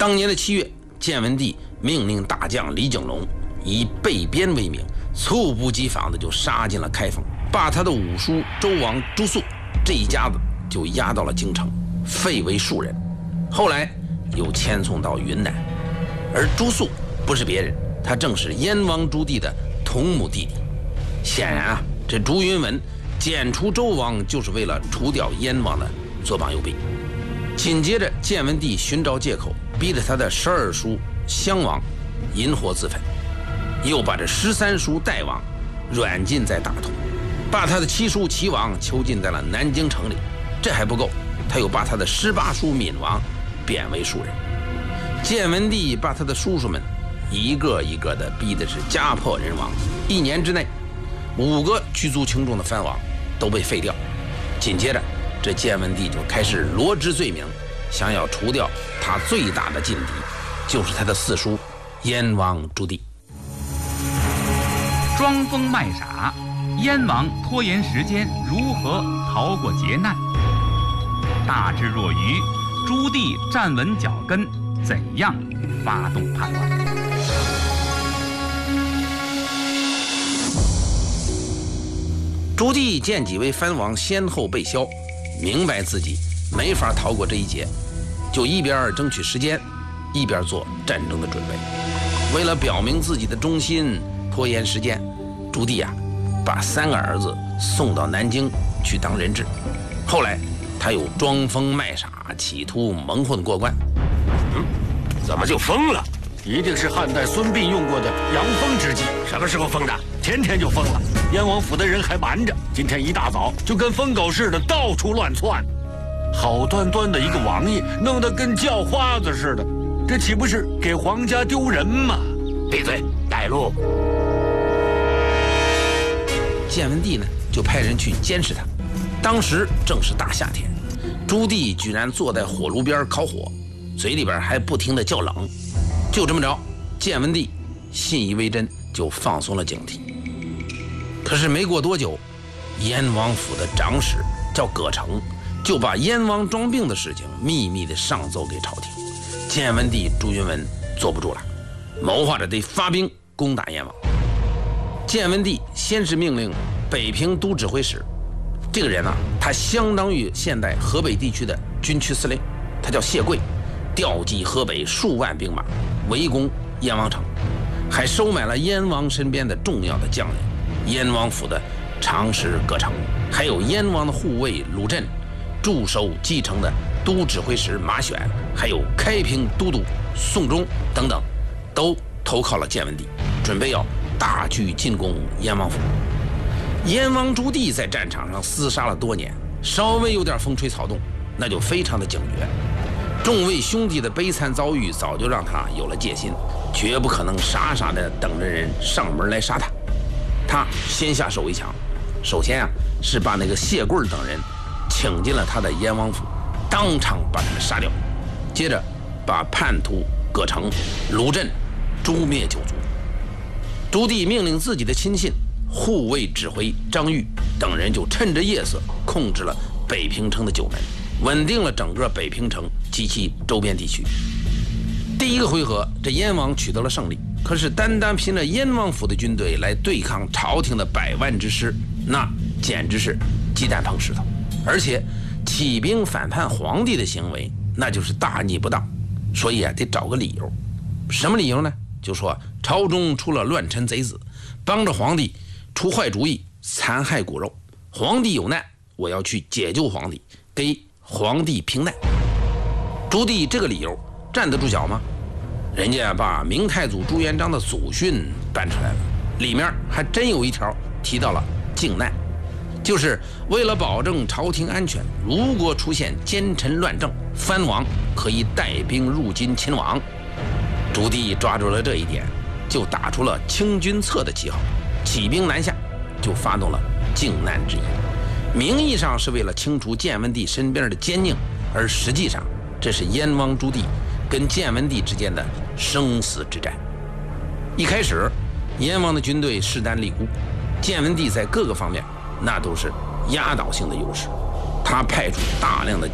当年的7月，建文帝命令大将李景隆以备边为名，猝不及防的就杀进了开封，把他的五叔周王朱肃这一家子就押到了京城，废为庶人。后来又迁送到云南。而朱肃不是别人，他正是燕王朱棣的同母弟弟。显然啊，这朱云文剪除周王就是为了除掉燕王的左膀右臂。紧接着，建文帝寻找借口，逼着他的12叔襄王引火自焚，又把这13叔代王软禁在大同，把他的7叔齐王囚禁在了南京城里。这还不够，他又把他的18叔闵王贬为庶人。建文帝把他的叔叔们一个一个的逼的是家破人亡，1年之内5个举足轻重的藩王都被废掉。紧接着，这建文帝就开始罗织罪名，想要除掉他最大的劲敌，就是他的4叔燕王朱棣。 装疯卖傻，燕王拖延时间如何逃过劫难？大智若愚，朱棣站稳脚跟，怎样发动叛乱？ 朱棣见几位藩王先后被削，明白自己没法逃过这一劫，就一边争取时间，一边做战争的准备。为了表明自己的忠心，拖延时间，朱棣把3个儿子送到南京去当人质。后来他又装疯卖傻，企图蒙混过关。 怎么就疯了？一定是汉代孙膑用过的阳疯之计。什么时候疯的？天天就疯了。燕王府的人还瞒着，今天一大早就跟疯狗似的到处乱窜。好端端的一个王爷，弄得跟叫花子似的，这岂不是给皇家丢人吗？闭嘴，带路。 建文帝呢，就派人去监视他。当时正是大夏天，朱棣居然坐在火炉边烤火，嘴里边还不停地叫冷。就这么着，建文帝信以为真，就放松了警惕。可是没过多久，燕王府的长史叫葛城，就把燕王装病的事情秘密地上奏给朝廷。建文帝朱云文坐不住了，谋划着得发兵攻打燕王。建文帝先是命令北平都指挥使，这个人他相当于现代河北地区的军区司令，他叫谢贵，调集河北数万兵马围攻燕王城，还收买了燕王身边的重要的将领，燕王府的长史葛城，还有燕王的护卫鲁镇，驻守蓟城的都指挥使马选，还有开平都督宋忠等等，都投靠了建文帝，准备要大举进攻燕王府。燕王朱棣在战场上厮杀了多年，稍微有点风吹草动，那就非常的警觉。众位兄弟的悲惨遭遇早就让他有了戒心，绝不可能傻傻的等着人上门来杀他。他先下手为强，首先是把那个谢贵等人请进了他的燕王府，当场把他们杀掉，接着把叛徒葛城、鲁镇诛灭9族。朱棣命令自己的亲信护卫指挥张玉等人就趁着夜色控制了北平城的9门，稳定了整个北平城及其周边地区。第一个回合，这燕王取得了胜利，可是单单凭着燕王府的军队来对抗朝廷的100万之师，那简直是鸡蛋碰石头。而且起兵反叛皇帝的行为，那就是大逆不当，所以得找个理由。什么理由呢？就说朝中出了乱臣贼子，帮着皇帝出坏主意，残害骨肉。皇帝有难，我要去解救皇帝，给皇帝平难。朱棣这个理由站得住脚吗？人家把明太祖朱元璋的祖训搬出来了，里面还真有一条提到了靖难，就是为了保证朝廷安全，如果出现奸臣乱政，藩王可以带兵入京勤王。朱棣抓住了这一点，就打出了清君侧的旗号，起兵南下，就发动了靖难之役。名义上是为了清除建文帝身边的奸佞，而实际上这是燕王朱棣跟建文帝之间的生死之战。一开始燕王的军队势单力孤，建文帝在各个方面那都是压倒性的优势，他派出大量的